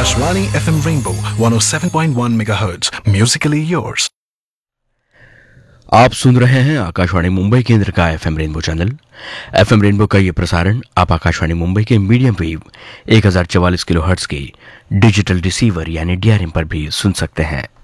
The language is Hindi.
Akashvani FM Rainbow 107.1 MHz. Musically yours. आप सुन रहे हैं आकाशवाणी मुंबई केंद्र का FM rainbow channel. FM rainbow का ये प्रसारण आप आकाशवाणी मुंबई के मीडियम वेव 1044 किलोहर्ट्ज की डिजिटल रिसीवर यानी डीआरएम पर भी सुन सकते हैं।